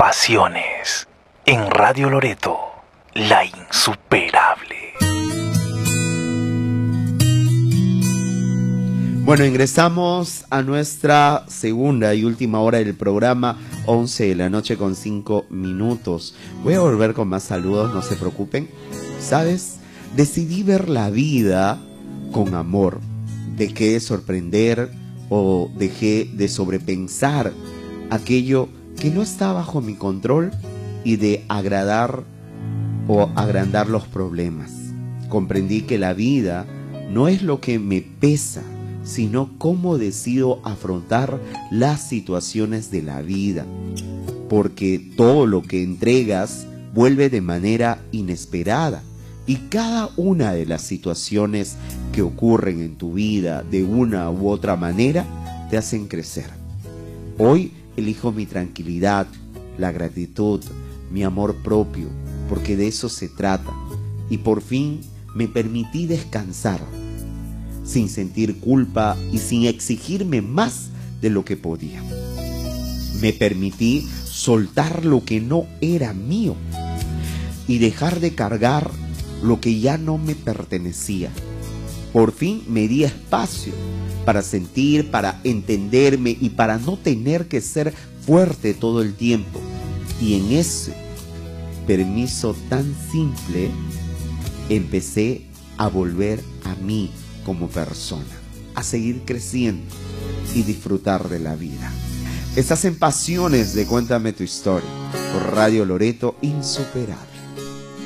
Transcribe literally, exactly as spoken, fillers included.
Pasiones en Radio Loreto, la insuperable. Bueno, ingresamos a nuestra segunda y última hora del programa, once de la noche con cinco minutos. Voy a volver con más saludos, no se preocupen. ¿Sabes? Decidí ver la vida con amor. Dejé de sorprender o dejé de sobrepensar aquello que no está bajo mi control y de agradar o agrandar los problemas. Comprendí que la vida no es lo que me pesa, sino cómo decido afrontar las situaciones de la vida, porque todo lo que entregas vuelve de manera inesperada y cada una de las situaciones que ocurren en tu vida de una u otra manera te hacen crecer. Hoy elijo mi tranquilidad, la gratitud, mi amor propio, porque de eso se trata, y por fin me permití descansar sin sentir culpa y sin exigirme más de lo que podía. Me permití soltar lo que no era mío y dejar de cargar lo que ya no me pertenecía. Por fin me di espacio para sentir, para entenderme y para no tener que ser fuerte todo el tiempo. Y en ese permiso tan simple empecé a volver a mí como persona, a seguir creciendo y disfrutar de la vida. Estás en Pasiones de Cuéntame tu Historia por Radio Loreto, insuperable.